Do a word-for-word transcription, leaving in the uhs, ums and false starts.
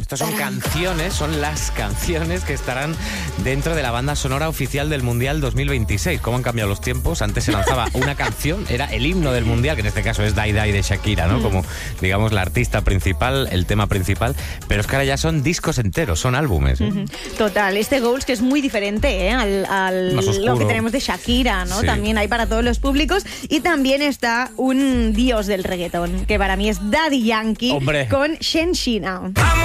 Estos son canciones, son las canciones que estarán dentro de la banda sonora oficial del Mundial dos mil veintiséis. ¿Cómo han cambiado los tiempos? Antes se lanzaba una canción, era el himno del Mundial, que en este caso es Die Die de Shakira, ¿no? Como, digamos, la artista principal, el tema principal. Pero es que ahora ya son discos enteros, son álbumes, ¿eh? Total, este Goals que es muy diferente, ¿eh? al, al lo que tenemos de Shakira, ¿no? Sí. También hay para todos los públicos. Y también está un dios del reggaetón, que para mí es Daddy Yankee. ¡Hombre! Con Shenshina.